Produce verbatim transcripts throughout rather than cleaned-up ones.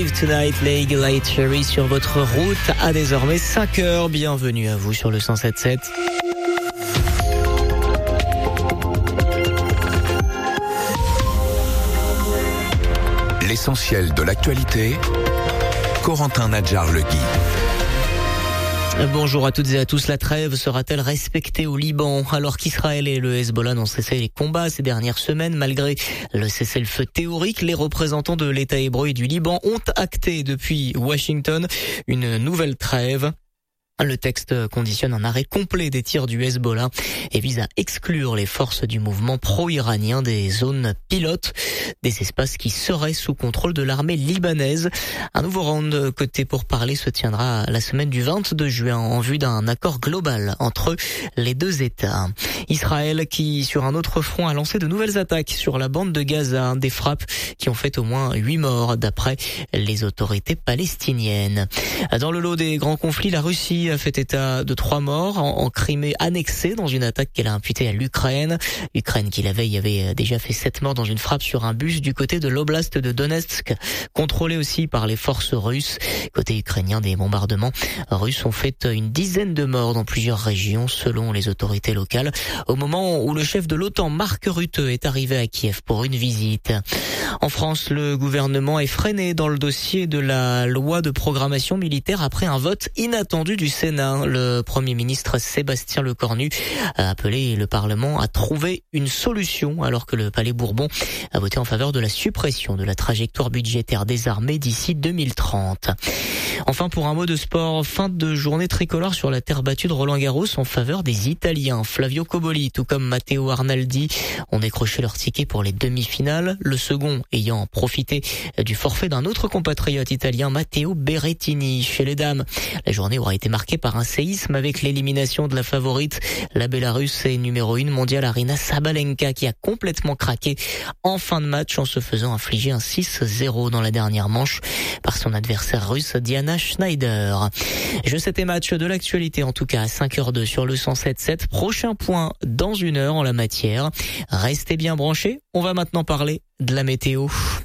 Live Tonight, les Eagle Eye Cherry sur votre route à désormais cinq heures. Bienvenue à vous sur le cent sept virgule sept. L'essentiel de l'actualité, Corentin Nadjar-Legui. Bonjour à toutes et à tous. La trêve sera-t-elle respectée au Liban alors qu'Israël et le Hezbollah n'ont cessé les combats ces dernières semaines? Malgré le cessez-le-feu théorique, les représentants de l'État hébreu et du Liban ont acté depuis Washington une nouvelle trêve. Le texte conditionne un arrêt complet des tirs du Hezbollah et vise à exclure les forces du mouvement pro-iranien des zones pilotes, des espaces qui seraient sous contrôle de l'armée libanaise. Un nouveau round côté pourparlers se tiendra la semaine du vingt-deux juin en vue d'un accord global entre les deux États. Israël qui, sur un autre front, a lancé de nouvelles attaques sur la bande de Gaza, des frappes qui ont fait au moins huit morts d'après les autorités palestiniennes. Dans le lot des grands conflits, la Russie a fait état de trois morts en, en Crimée annexée dans une attaque qu'elle a imputée à l'Ukraine. L'Ukraine qui la veille avait déjà fait sept morts dans une frappe sur un bus du côté de l'oblast de Donetsk, contrôlé aussi par les forces russes. Côté ukrainien, des bombardements russes ont fait une dizaine de morts dans plusieurs régions selon les autorités locales, au moment où le chef de l'OTAN, Mark Rutte, est arrivé à Kiev pour une visite. En France, le gouvernement est freiné dans le dossier de la loi de programmation militaire après un vote inattendu du Sénat. Le Premier ministre Sébastien Lecornu a appelé le Parlement à trouver une solution alors que le Palais Bourbon a voté en faveur de la suppression de la trajectoire budgétaire des armées d'ici deux mille trente. Enfin, pour un mot de sport, fin de journée tricolore sur la terre battue de Roland-Garros en faveur des Italiens. Flavio Cobolli, tout comme Matteo Arnaldi, ont décroché leur ticket pour les demi-finales. Le second ayant profité du forfait d'un autre compatriote italien, Matteo Berrettini. Chez les dames, la journée aura été marquée par un séisme avec l'élimination de la favorite, la Bélarusse et numéro un mondiale Aryna Sabalenka, qui a complètement craqué en fin de match en se faisant infliger un six zéro dans la dernière manche par son adversaire russe Diana Schneider. Je sais match de l'actualité en tout cas à cinq heures deux sur le cent sept virgule sept. Prochain point dans une heure en la matière. Restez bien branchés. On va maintenant parler de la météo.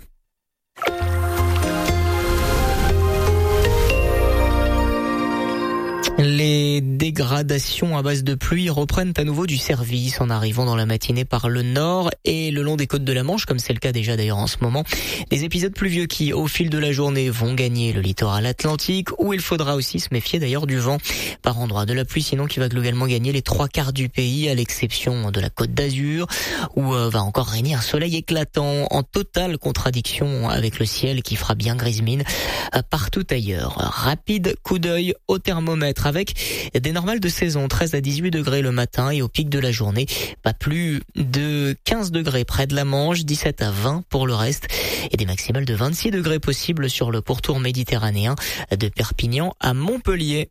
Les dégradations à base de pluie reprennent à nouveau du service en arrivant dans la matinée par le nord et le long des côtes de la Manche, comme c'est le cas déjà d'ailleurs en ce moment. Des épisodes pluvieux qui, au fil de la journée, vont gagner le littoral atlantique, où il faudra aussi se méfier d'ailleurs du vent par endroits. De la pluie sinon qui va globalement gagner les trois quarts du pays, à l'exception de la Côte d'Azur, où euh, va encore régner un soleil éclatant, en totale contradiction avec le ciel qui fera bien grise mine euh, partout ailleurs. Rapide coup d'œil au thermomètre avec des normales de saison, treize à dix-huit degrés le matin et au pic de la journée, pas plus de quinze degrés près de la Manche, dix-sept à vingt pour le reste et des maximales de vingt-six degrés possibles sur le pourtour méditerranéen de Perpignan à Montpellier.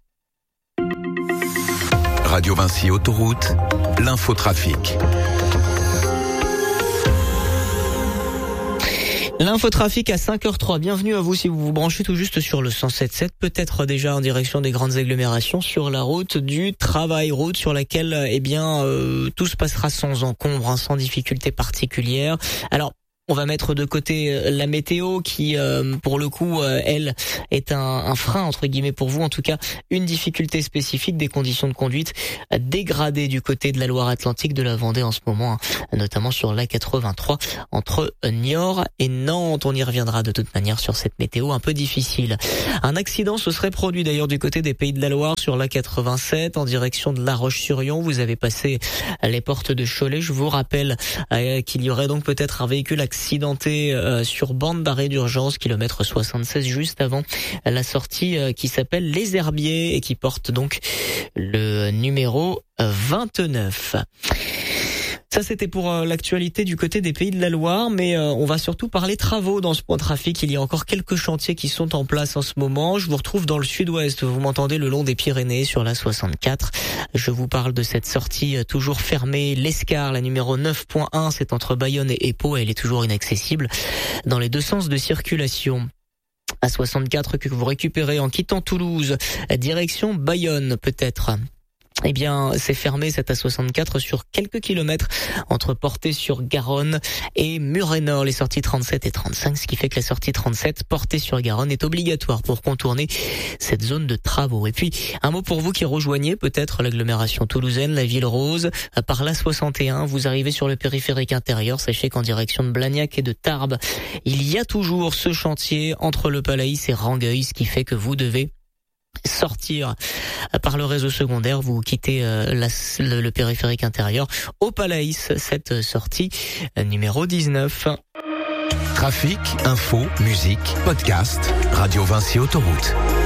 Radio Vinci Autoroute, l'infotrafic. L'infotrafic à cinq heures trois. Bienvenue à vous si vous vous branchez tout juste sur le cent sept virgule sept, peut-être déjà en direction des grandes agglomérations sur la route du travail, route sur laquelle eh bien euh, tout se passera sans encombre, hein, sans difficulté particulière. Alors on va mettre de côté la météo qui, euh, pour le coup, euh, elle, est un, un frein, entre guillemets, pour vous. En tout cas, une difficulté spécifique, des conditions de conduite dégradées du côté de la Loire-Atlantique, de la Vendée en ce moment, hein, notamment sur l'A quatre-vingt-trois, entre Niort et Nantes. On y reviendra de toute manière sur cette météo un peu difficile. Un accident se serait produit d'ailleurs du côté des Pays de la Loire sur l'A quatre-vingt-sept, en direction de La Roche-sur-Yon. Vous avez passé les portes de Cholet. Je vous rappelle euh, qu'il y aurait donc peut-être un véhicule accidenté euh, sur bande d'arrêt d'urgence, kilomètre soixante-seize, juste avant la sortie euh, qui s'appelle Les Herbiers et qui porte donc le numéro vingt-neuf. Ça, c'était pour euh, l'actualité du côté des Pays de la Loire, mais euh, on va surtout parler travaux dans ce point trafic. Il y a encore quelques chantiers qui sont en place en ce moment. Je vous retrouve dans le sud-ouest. Vous m'entendez le long des Pyrénées sur la soixante-quatre. Je vous parle de cette sortie euh, toujours fermée, l'Escar, la numéro neuf point un. C'est entre Bayonne et Épau et elle est toujours inaccessible dans les deux sens de circulation. À soixante-quatre que vous récupérez en quittant Toulouse, direction Bayonne peut-être. Eh bien, c'est fermé cette A soixante-quatre sur quelques kilomètres entre Portet-sur-Garonne et Muret-Nord, les sorties trente-sept et trente-cinq, ce qui fait que la sortie trente-sept, Portet-sur-Garonne, est obligatoire pour contourner cette zone de travaux. Et puis, un mot pour vous qui rejoignez peut-être l'agglomération toulousaine, la ville rose, par l'A soixante et un, vous arrivez sur le périphérique intérieur, sachez qu'en direction de Blagnac et de Tarbes, il y a toujours ce chantier entre le Palaïs et Rangueil, ce qui fait que vous devez sortir par le réseau secondaire, vous quittez euh, la, le, le périphérique intérieur au Palaïs, cette sortie euh, numéro dix-neuf. Trafic, info, musique, podcast, Radio Vinci Autoroute.